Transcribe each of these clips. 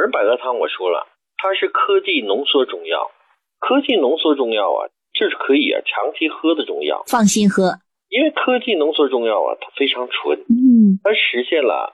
人百合汤我说了，它是科技浓缩中药。科技浓缩中药啊，这是可以长期喝的中药， 放心喝。 因为科技浓缩中药啊，它非常纯，它实现了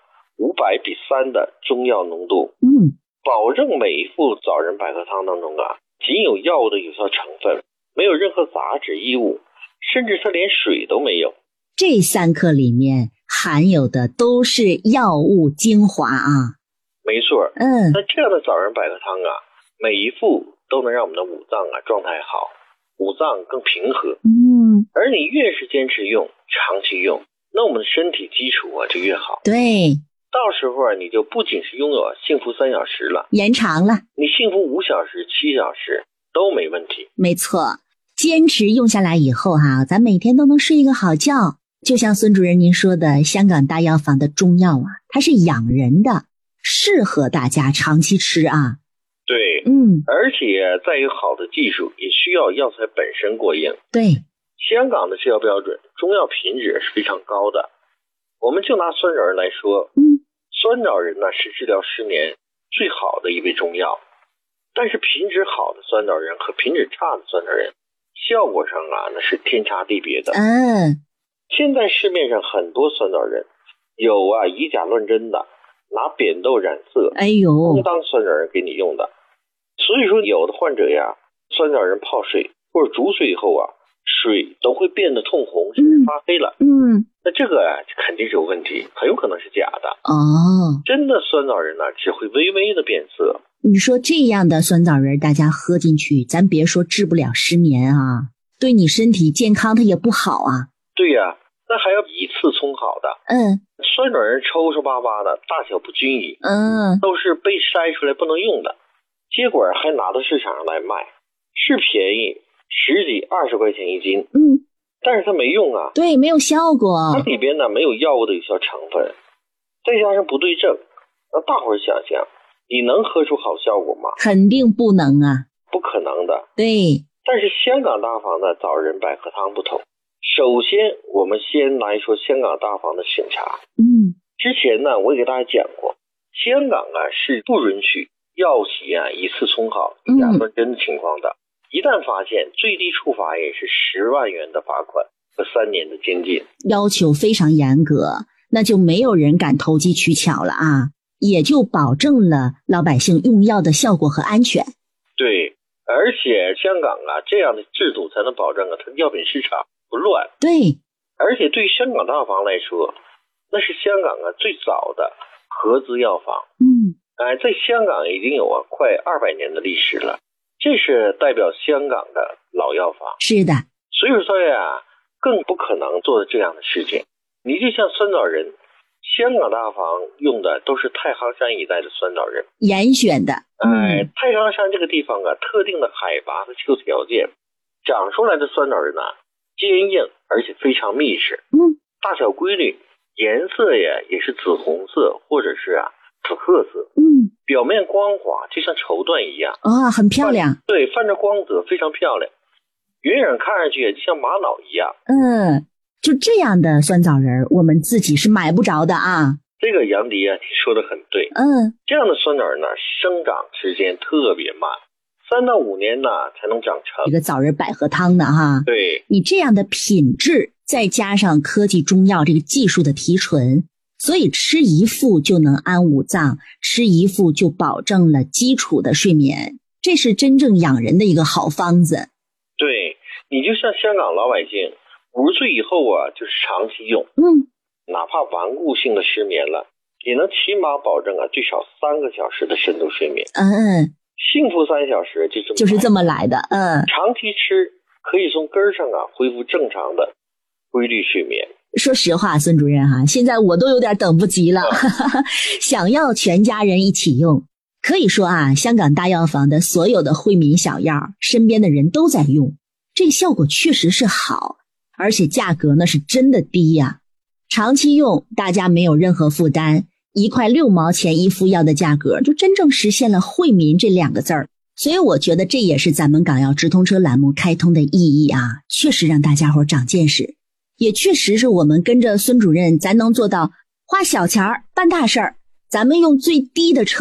500:3的中药浓度，保证每一副枣仁百合汤当中啊，仅有药物的有效成分，没有任何杂质异物，甚至它连水都没有。 这3克里面含有的都是药物精华啊。 没错，那这样的枣仁百合汤啊，每一副都能让我们的五脏啊状态好，五脏更平和。而你越是坚持用，长期用，那我们的身体基础啊就越好。 对， 到时候啊，你就不仅是拥有幸福3小时了， 延长了， 你幸福5小时、7小时都没问题。 没错，坚持用下来以后哈，咱每天都能睡一个好觉。就像孙主任您说的，香港大药房的中药啊，它是养人的，适合大家长期吃啊。 对，而且再有好的技术，也需要药材本身过硬。 对， 香港的制药标准，中药品质是非常高的。我们就拿酸枣仁来说，酸枣仁呢是治疗失眠最好的一味中药，但是品质好的酸枣仁和品质差的酸枣仁，效果上啊那是天差地别的。现在市面上很多酸枣仁，有啊以假乱真的，拿扁豆染色，充当酸枣仁给你用的。所以说有的患者呀，酸枣仁泡水或者煮水以后啊，水都会变得通红，甚至发黑了。那这个啊肯定是有问题，很有可能是假的。真的酸枣仁呢只会微微的变色。 你说这样的酸枣仁大家喝进去，咱别说治不了失眠啊，对你身体健康它也不好啊。 对呀，那还要以次充好的。酸枣仁抽抽巴巴的，大小不均匀，都是被筛出来不能用的，结果还拿到市场上来卖，是便宜10几20块钱一斤，但是它没用啊。 对，没有效果。 它里边呢没有药物的有效成分，再加上不对症，那大伙儿想想，你能喝出好效果吗？ 肯定不能啊， 不可能的。 对， 但是香港大房的枣仁百合汤不同。首先我们先来说香港大房的审查。之前呢我也给大家讲过，香港啊是不允许药企啊以次充好、以假乱真的情况的。一旦发现，最低处罚也是10万元的罚款和3年的监禁， 要求非常严格，那就没有人敢投机取巧了啊，也就保证了老百姓用药的效果和安全。 对，而且香港啊这样的制度才能保证它的药品市场不乱。 对， 而且对香港大房来说，那是香港啊最早的合资药房。在香港已经有快200年的历史了，这是代表香港的老药房。 是的， 所以说呀，更不可能做这样的事情。你就像酸枣仁，香港大房用的都是太行山一带的酸枣仁， 严选的。 太行山这个地方啊，特定的海拔和气候条件，长出来的酸枣仁啊，坚硬而且非常密实，大小规律，颜色呀也是紫红色或者是土褐色，表面光滑，就像绸缎一样很漂亮。 对，泛着光泽，非常漂亮，远远看上去就像玛瑙一样。 就这样的酸枣仁我们自己是买不着的啊。 这个杨迪啊，你说的很对。这样的酸枣仁呢，生长时间特别慢，3到5年呢才能长成。 这个枣仁百合汤呢哈， 对， 你这样的品质，再加上科技中药这个技术的提纯，所以吃一副就能安五脏，吃一副就保证了基础的睡眠，这是真正养人的一个好方子。 对，你就像香港老百姓50岁以后啊，就是长期用，哪怕顽固性的失眠了，也能起码保证最少3个小时的深度睡眠。幸福3小时就是这么来的。长期吃可以从根儿上恢复正常的规律睡眠。 说实话，孙主任现在我都有点等不及了，想要全家人一起用。可以说香港大药房的所有的惠民小药，身边的人都在用，这个效果确实是好，而且价格呢是真的低呀。长期用，大家没有任何负担，1块6毛钱一副药的价格，就真正实现了惠民这2个字儿。所以我觉得这也是咱们港药直通车栏目开通的意义确实让大家伙长见识，也确实是我们跟着孙主任，咱能做到花小钱办大事儿，咱们用最低的成